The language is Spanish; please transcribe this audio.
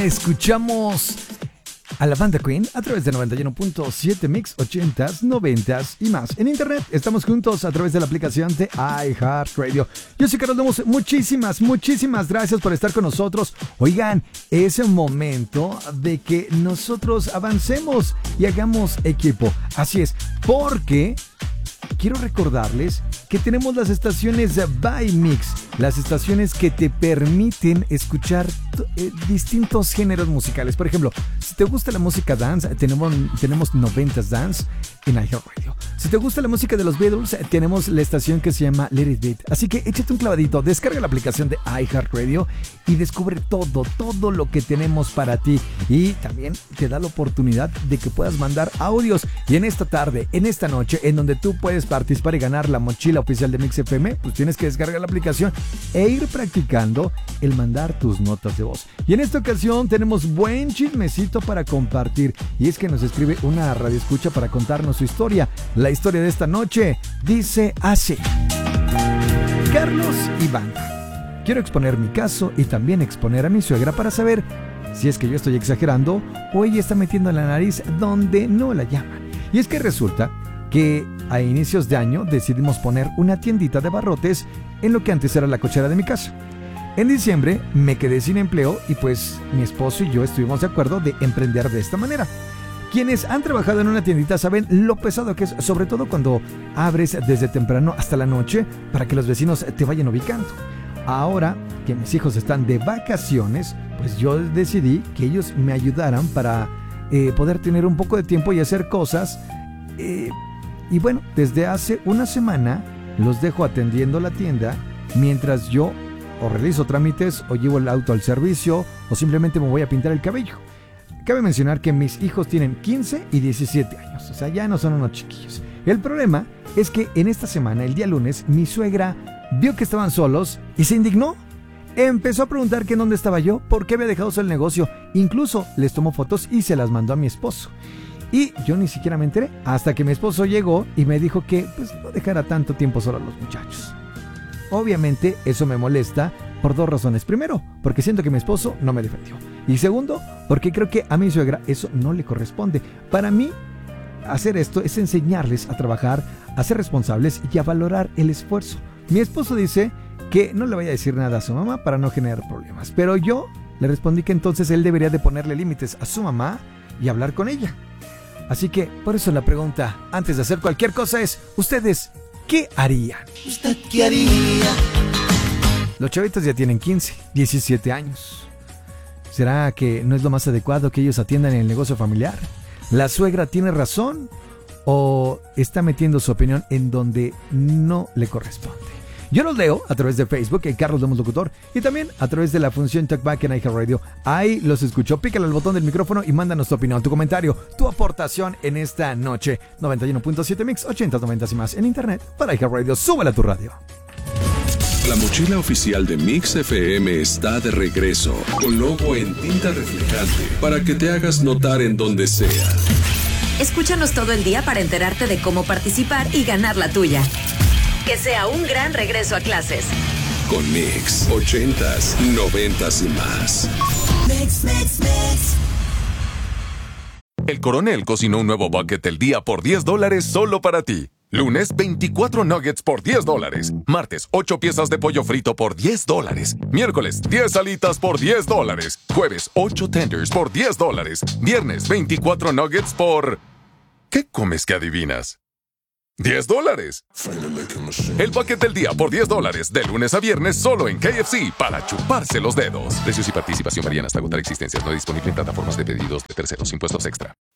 Escuchamos a la banda Queen a través de 91.7 Mix 80s, 90s y más. En internet estamos juntos a través de la aplicación de iHeartRadio. Yo soy Carlos Lemus. Muchísimas gracias por estar con nosotros. Oigan, es el momento de que nosotros avancemos y hagamos equipo. Así es, porque quiero recordarles que tenemos las estaciones by Mix, las estaciones que te permiten escuchar distintos géneros musicales. Por ejemplo, si te gusta la música dance, tenemos 90s Dance en iHeartRadio. Si te gusta la música de los Beatles, tenemos la estación que se llama Let It Beat. Así que échate un clavadito, descarga la aplicación de iHeartRadio y descubre todo lo que tenemos para ti. Y también te da la oportunidad de que puedas mandar audios. Y en esta tarde, en esta noche, en donde tú puedes participar y ganar la mochila oficial de Mix FM, pues tienes que descargar la aplicación e ir practicando el mandar tus notas de voz. Y en esta ocasión tenemos buen chismecito para compartir, y es que nos escribe una radioescucha para contarnos su historia. La historia de esta noche dice así: Carlos y banda, quiero exponer mi caso y también exponer a mi suegra para saber si es que yo estoy exagerando o ella está metiendo la nariz donde no la llaman. Y es que resulta que a inicios de año decidimos poner una tiendita de abarrotes en lo que antes era la cochera de mi casa. En diciembre me quedé sin empleo y pues mi esposo y yo estuvimos de acuerdo de emprender de esta manera. Quienes han trabajado en una tiendita saben lo pesado que es, sobre todo cuando abres desde temprano hasta la noche para que los vecinos te vayan ubicando. Ahora que mis hijos están de vacaciones, pues yo decidí que ellos me ayudaran para poder tener un poco de tiempo y hacer cosas. Y bueno, desde hace una semana los dejo atendiendo la tienda mientras yo o realizo trámites o llevo el auto al servicio o simplemente me voy a pintar el cabello. Cabe mencionar que mis hijos tienen 15 y 17 años, o sea, ya no son unos chiquillos. El problema es que en esta semana, el día lunes, mi suegra vio que estaban solos y se indignó. Empezó a preguntar que en dónde estaba yo, por qué había dejado solo el negocio. Incluso les tomó fotos y se las mandó a mi esposo. Y yo ni siquiera me enteré hasta que mi esposo llegó y me dijo que pues no dejara tanto tiempo solo a los muchachos. Obviamente eso me molesta por dos razones. Primero, porque siento que mi esposo no me defendió. Y segundo, porque creo que a mi suegra eso no le corresponde. Para mí, hacer esto es enseñarles a trabajar, a ser responsables y a valorar el esfuerzo. Mi esposo dice que no le vaya a decir nada a su mamá para no generar problemas. Pero yo le respondí que entonces él debería de ponerle límites a su mamá y hablar con ella. Así que, por eso la pregunta, antes de hacer cualquier cosa es, ¿ustedes qué harían? ¿Usted qué haría? Los chavitos ya tienen 15, 17 años. ¿Será que no es lo más adecuado que ellos atiendan el negocio familiar? ¿La suegra tiene razón o está metiendo su opinión en donde no le corresponde? Yo los leo a través de Facebook en Carlos Lemus Locutor y también a través de la función Talkback en iHeartRadio. Ahí los escucho. Pícale al botón del micrófono y mándanos tu opinión, tu comentario, tu aportación en esta noche. 91.7 Mix, 80s, 90s y más en internet para iHeartRadio. Súbela a tu radio. La mochila oficial de Mix FM está de regreso, con logo en tinta reflejante, para que te hagas notar en donde sea. Escúchanos todo el día para enterarte de cómo participar y ganar la tuya. Que sea un gran regreso a clases. Con Mix, 80s, 90s y más. Mix, mix, mix. El Coronel cocinó un nuevo bucket del día por $10 solo para ti. Lunes, 24 nuggets por $10. Martes, 8 piezas de pollo frito por $10. Miércoles, 10 alitas por $10. Jueves, 8 tenders por $10. Viernes, 24 nuggets por... ¿Qué comes que adivinas? $10. El bucket del día por $10, de lunes a viernes solo en KFC, para chuparse los dedos. Precios y participación varían hasta agotar existencias. No disponible en plataformas de pedidos de terceros. Impuestos extra.